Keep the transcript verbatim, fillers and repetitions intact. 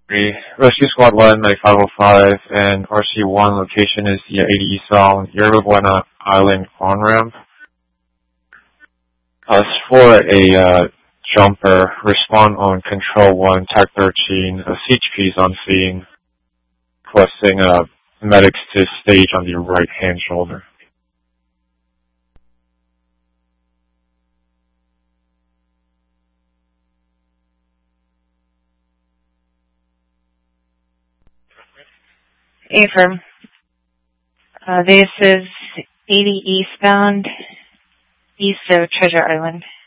Rescue Squad one, Mike five oh five, and R C one location is the eighty eastbound Yerba Buena Island on-ramp. Uh, for a uh, jumper, respond on Control one, Tech thirteen, a C H P is on scene, requesting uh, medics to stage on the right-hand shoulder. Affirm. Uh, this is eighty eastbound, east of Treasure Island.